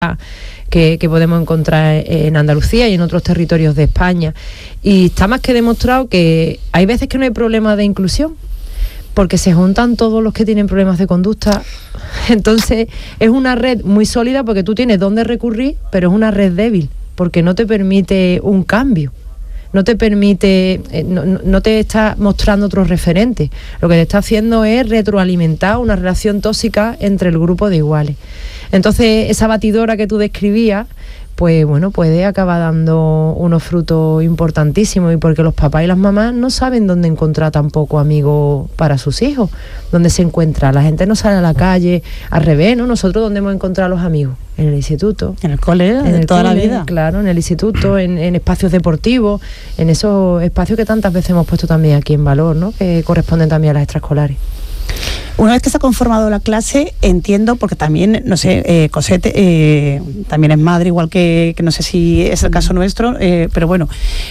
que podemos encontrar en Andalucía y en otros territorios de España. Y está más que demostrado que hay veces que no hay problema de inclusión, porque se juntan todos los que tienen problemas de conducta. Entonces es una red muy sólida porque tú tienes dónde recurrir, pero es una red débil porque no te permite un cambio, no te permite, no te está mostrando otros referentes. Lo que te está haciendo es retroalimentar una relación tóxica entre el grupo de iguales. Entonces esa batidora que tú describías, pues bueno, puede acabar dando unos frutos importantísimos, y porque los papás y las mamás no saben dónde encontrar tampoco amigos para sus hijos, dónde se encuentra. La gente no sale a la calle, al revés, ¿no? Nosotros, ¿dónde hemos encontrado a los amigos? En el instituto. En el cole, en toda la vida. Claro, en el instituto, en espacios deportivos, en esos espacios que tantas veces hemos puesto también aquí en valor, ¿no? Que corresponden también a las extraescolares. Una vez que se ha conformado la clase, entiendo, porque también, no sé, Cosette también es madre, igual que no sé si es el caso nuestro, pero bueno,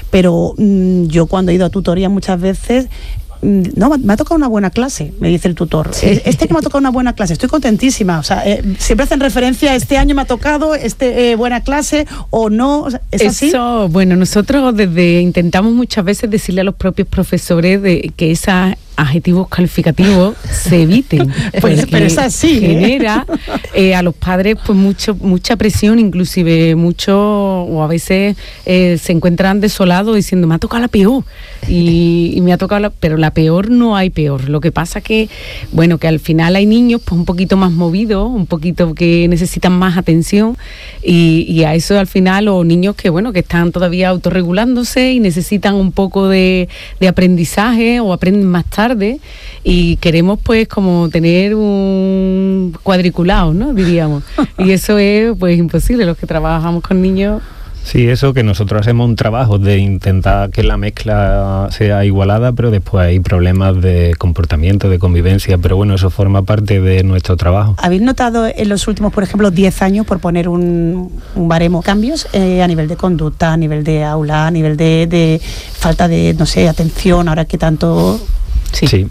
yo cuando he ido a tutoría muchas veces, no, me ha tocado una buena clase, me dice el tutor. Sí. Este que me ha tocado una buena clase, estoy contentísima. O sea, siempre hacen referencia a este año me ha tocado buena clase o no. ¿Es así? Eso, bueno, nosotros intentamos muchas veces decirle a los propios profesores que esos adjetivos calificativos se eviten. Pero es así. Genera a los padres pues mucha presión, inclusive o a veces se encuentran desolados diciendo me ha tocado la peor y me ha tocado pero la peor no hay peor. Lo que pasa que al final hay niños pues un poquito más movidos, un poquito que necesitan más atención y a eso al final, o niños que están todavía autorregulándose y necesitan un poco de aprendizaje o aprenden más tarde, y queremos pues como tener un cuadriculado, ¿no? Diríamos. Y eso es pues imposible, los que trabajamos con niños. Sí, eso, que nosotros hacemos un trabajo de intentar que la mezcla sea igualada, pero después hay problemas de comportamiento, de convivencia, pero bueno, eso forma parte de nuestro trabajo. ¿Habéis notado en los últimos, por ejemplo, 10 años, por poner un baremo, cambios a nivel de conducta, a nivel de aula, a nivel de falta de, no sé, atención, ahora que tanto... Sí.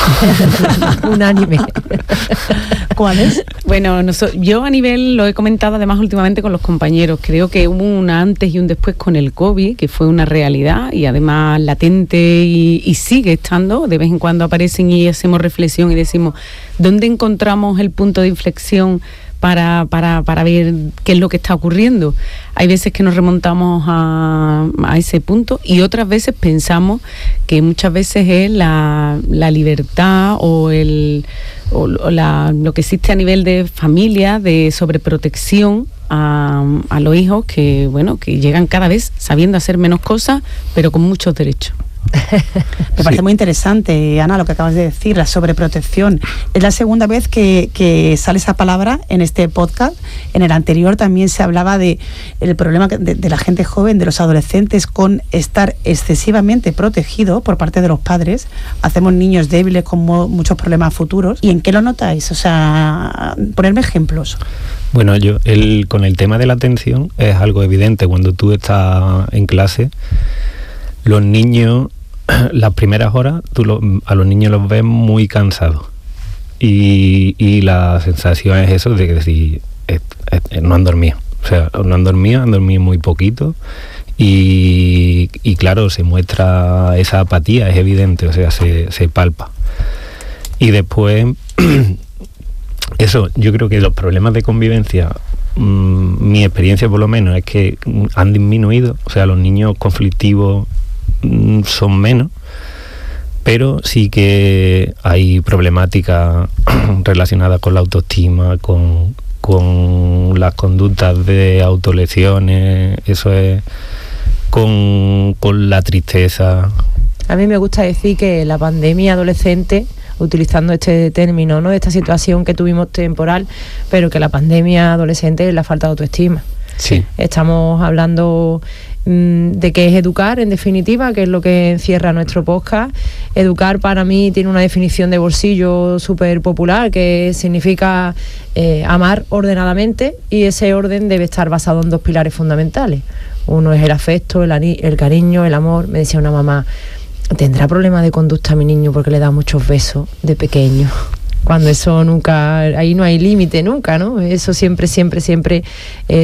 Unánime. ¿Cuáles? Bueno, yo a nivel, lo he comentado además últimamente con los compañeros, creo que hubo un antes y un después con el COVID, que fue una realidad y además latente y sigue estando. De vez en cuando aparecen y hacemos reflexión y decimos, ¿dónde encontramos el punto de inflexión para ver qué es lo que está ocurriendo? Hay veces que nos remontamos a ese punto y otras veces pensamos que muchas veces es la libertad o lo que existe a nivel de familia, de sobreprotección a los hijos que llegan cada vez sabiendo hacer menos cosas, pero con muchos derechos. Me parece muy interesante, Ana, lo que acabas de decir, la sobreprotección. Es la segunda vez que sale esa palabra en este podcast. En el anterior también se hablaba de el problema de la gente joven, de los adolescentes, con estar excesivamente protegido por parte de los padres. Hacemos niños débiles con muchos problemas futuros. ¿Y en qué lo notáis? O sea, ponerme ejemplos. Bueno, con el tema de la atención es algo evidente. Cuando tú estás en clase, los niños, las primeras horas, a los niños los ves muy cansados. Y la sensación es eso de que decir, no han dormido. O sea, no han dormido muy poquito. Y claro, se muestra esa apatía, es evidente, o sea, se palpa. Y después, eso, yo creo que los problemas de convivencia, mi experiencia por lo menos, es que han disminuido. O sea, los niños conflictivos son menos, pero sí que hay problemáticas relacionadas con la autoestima, con las conductas de autolesiones, eso es, con la tristeza. A mí me gusta decir que la pandemia adolescente, utilizando este término, ¿no?, esta situación que tuvimos temporal, pero que la pandemia adolescente es la falta de autoestima. Sí. Estamos hablando de qué es educar, en definitiva, que es lo que encierra nuestro podcast. Educar para mí tiene una definición de bolsillo súper popular, que significa amar ordenadamente, y ese orden debe estar basado en dos pilares fundamentales. Uno es el afecto, el cariño, el amor. Me decía una mamá, ¿tendrá problemas de conducta mi niño porque le da muchos besos de pequeño? cuando eso nunca, ahí no hay límite nunca, ¿no? Eso siempre